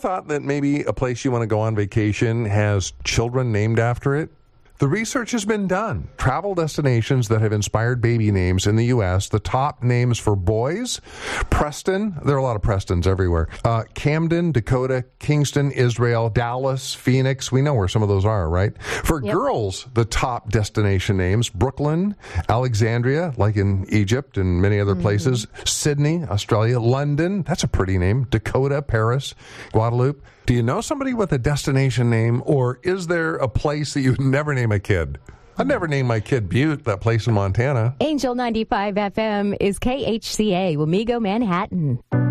thought that maybe a place you want to go on vacation has children named after it? The research has been done. Travel destinations that have inspired baby names in the U.S., the top names for boys, Preston, there are a lot of Prestons everywhere, Camden, Dakota, Kingston, Israel, Dallas, Phoenix, we know where some of those are, right? For girls, the top destination names, Brooklyn, Alexandria, like in Egypt and many other places, Sydney, Australia, London, that's a pretty name, Dakota, Paris, Guadeloupe. Do you know somebody with a destination name, or is there a place that you'd never name a kid? I'd never name my kid Butte, that place in Montana. Angel 95 FM is KHCA, Wamego, Manhattan.